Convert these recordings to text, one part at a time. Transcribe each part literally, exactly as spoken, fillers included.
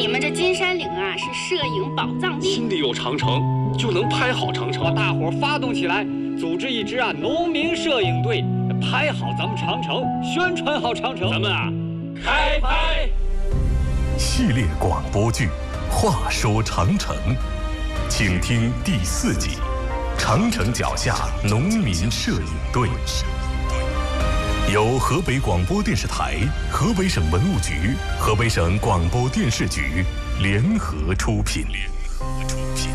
你们这金山岭啊，是摄影宝藏地。 心里有长城，就能拍好长城。 把大伙发动起来，组织一支啊农民摄影队，拍好咱们长城，宣传好长城。 咱们啊，开拍！ 系列广播剧《话说长城》，请听第四集《长城脚下农民摄影队》。由河北广播电视台、河北省文物局、河北省广播电视局联合出品。联合出品。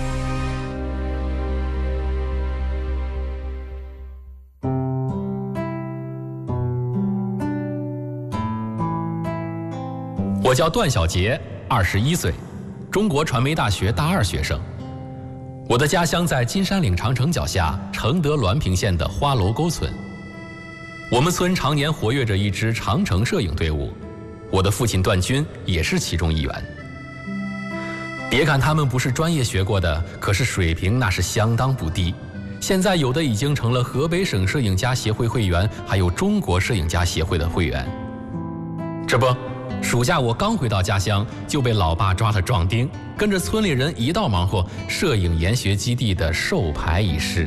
我叫段小杰，二十一岁，中国传媒大学大二学生。我的家乡在金山岭长城脚下承德滦平县的花楼沟村。我们村常年活跃着一支长城摄影队伍，我的父亲段军也是其中一员。别看他们不是专业学过的，可是水平那是相当不低。现在有的已经成了河北省摄影家协会会员，还有中国摄影家协会的会员。这不，暑假我刚回到家乡，就被老爸抓了壮丁，跟着村里人一道忙活摄影研学基地的授牌仪式。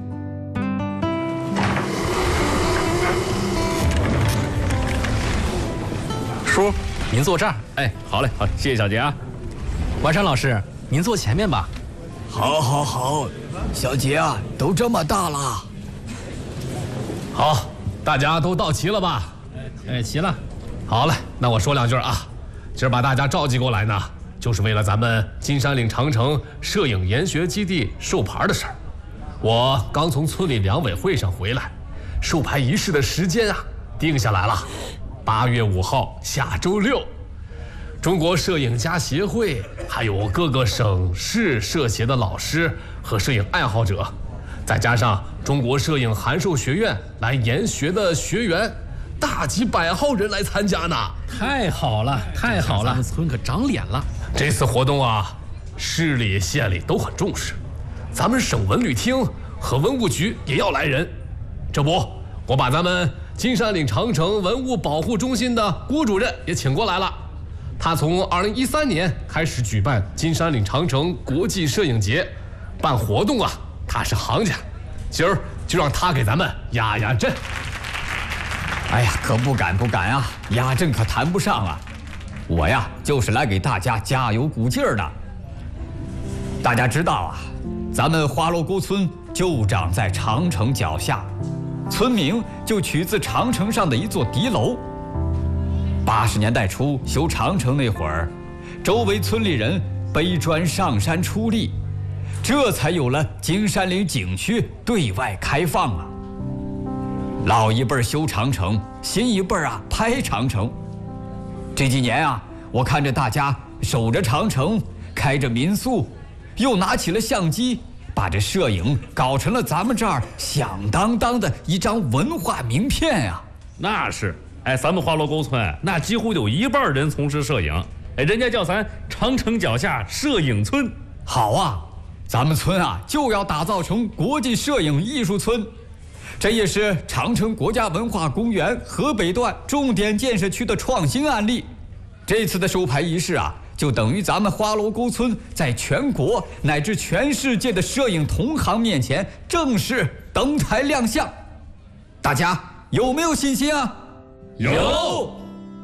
叔，您坐这儿。 哎，好嘞，好，谢谢小杰啊。 完山老师，您坐前面吧。 好，好，好，小杰啊，都这么大了。 好，大家都到齐了吧？哎，齐了。好嘞，那我说两句啊。今儿把大家召集过来呢，就是为了咱们金山岭长城摄影研学基地授牌的事儿。我刚从村里两委会上回来，授牌仪式的时间啊定下来了。八月五号，下周六，中国摄影家协会还有各个省市摄协的老师和摄影爱好者，再加上中国摄影函授学院来研学的学员，大几百号人来参加呢。 太好了，太好了，咱们村可长脸了。 这次活动啊，市里县里都很重视，咱们省文旅厅和文物局也要来人。这不，我把咱们金山岭长城文物保护中心的郭主任也请过来了。他从二零一三年开始举办金山岭长城国际摄影节，办活动啊，他是行家。今儿就让他给咱们压压阵。 哎呀，可不敢不敢啊，压阵可谈不上啊。我呀，就是来给大家加油鼓劲儿的。大家知道啊，咱们花楼沟村就长在长城脚下。村名就取自长城上的一座敌楼。八十年代初修长城那会儿，周围村里人背砖上山出力，这才有了金山岭景区对外开放啊。老一辈修长城，新一辈啊拍长城。这几年啊，我看着大家守着长城，开着民宿，又拿起了相机，把这摄影搞成了咱们这儿响当当的一张文化名片呀、啊！ 那是，哎，咱们花楼沟村那几乎有一半人从事摄影，哎，人家叫咱长城脚下摄影村。 好啊，咱们村啊就要打造成国际摄影艺术村，这也是长城国家文化公园河北段重点建设区的创新案例。这次的授牌仪式啊，就等于咱们花楼沟村在全国乃至全世界的摄影同行面前正式登台亮相。大家有没有信心啊？ 有。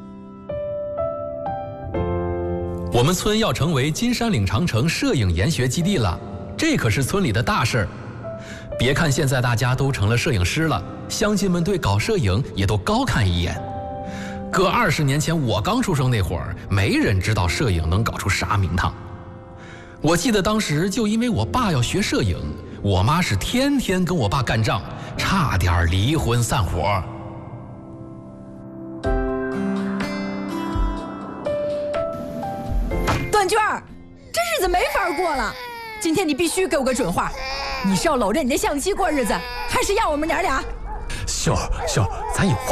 我们村要成为金山岭长城摄影研学基地了，这可是村里的大事儿。别看现在大家都成了摄影师了，乡亲们对搞摄影也都高看一眼。搁二十年前我刚出生那会儿，没人知道摄影能搞出啥名堂。我记得当时就因为我爸要学摄影，我妈是天天跟我爸干仗，差点离婚散伙。 段娟儿，这日子没法过了，今天你必须给我个准话，你是要搂着你的相机过日子，还是要我们娘俩？ 秀儿，秀儿，咱有话